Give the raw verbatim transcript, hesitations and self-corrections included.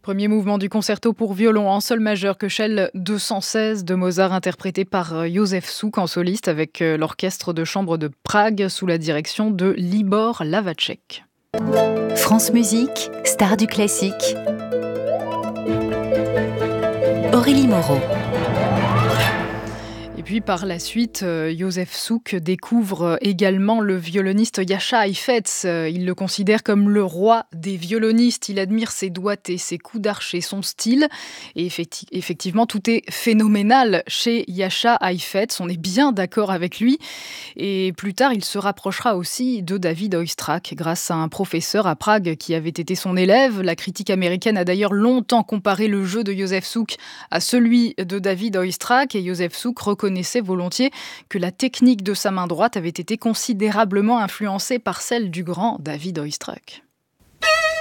Premier mouvement du concerto pour violon en sol majeur Köchel deux cent seize de Mozart, interprété par Józef Suk en soliste avec l'orchestre de chambre de Prague sous la direction de Libor Lavacek. France Musique, star du classique. Aurélie Moreau. Et puis par la suite, euh, Józef Suk découvre également le violoniste Jascha Heifetz. Euh, il le considère comme le roi des violonistes. Il admire ses doigtés, ses coups d'archet, son style. Et effecti- effectivement, tout est phénoménal chez Jascha Heifetz. On est bien d'accord avec lui. Et plus tard, il se rapprochera aussi de David Oistrakh grâce à un professeur à Prague qui avait été son élève. La critique américaine a d'ailleurs longtemps comparé le jeu de Józef Suk à celui de David Oistrakh. Et Józef Suk reconnaissait volontiers que la technique de sa main droite avait été considérablement influencée par celle du grand David Oistrakh.